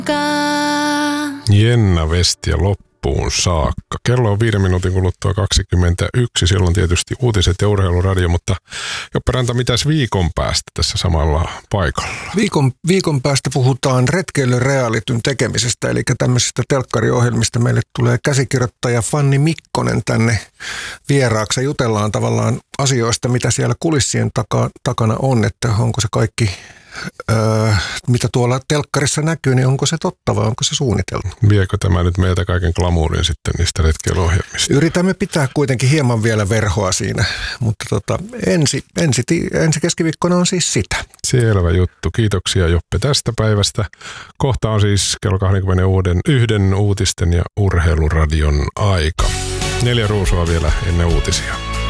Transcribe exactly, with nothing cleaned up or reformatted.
Jenna Vestia loppuun saakka. Kello on viiden minuutin kuluttua kaksikymmentäyksi. Siellä on tietysti uutiset ja urheiluradio, mutta Joppe Ranta, mitäs viikon päästä tässä samalla paikalla? Viikon, viikon päästä puhutaan retkeilyrealityn tekemisestä, eli tämmöisistä telkkariohjelmista. Meille tulee käsikirjoittaja Fanni Mikkonen tänne vieraaksi. Jutellaan tavallaan asioista, mitä siellä kulissien taka, takana on, että onko se kaikki... Öö, mitä tuolla telkkarissa näkyy, niin onko se totta vai onko se suunniteltu? Viekö tämä nyt meiltä kaiken glamuurin sitten niistä retkeiluohjelmista? Yritämme pitää kuitenkin hieman vielä verhoa siinä, mutta tota, ensi, ensi, ensi keskiviikkona on siis sitä. Selvä juttu. Kiitoksia Joppe tästä päivästä. Kohta on siis kello kaksikymmentäyksi uutisten ja urheiluradion aika. Neljä ruusua vielä ennen uutisia.